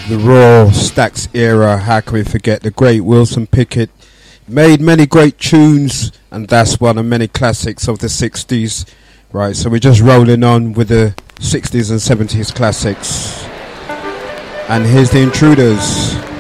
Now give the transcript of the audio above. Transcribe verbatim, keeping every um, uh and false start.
the raw Stax era. How can we forget the great Wilson Pickett? Made many great tunes, and that's one of many classics of the sixties. Right, so we're just rolling on with the sixties and seventies classics. And here's the Intruders.